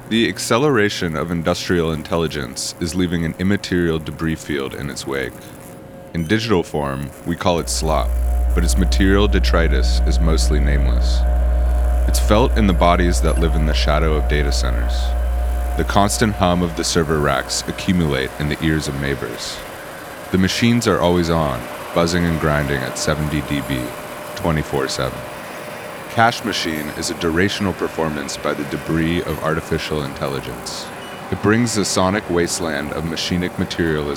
The acceleration of industrial intelligence is leaving an immaterial debris field in its wake. In digital form, we call it slop, but its material detritus is mostly nameless. It's felt in the bodies that live in the shadow of data centers. The constant hum of the server racks accumulate in the ears of neighbors. The machines are always on, buzzing and grinding at 70 dB, 24/7. Cache Machine is a durational performance by the debris of artificial intelligence. It brings the sonic wasteland of machinic materialism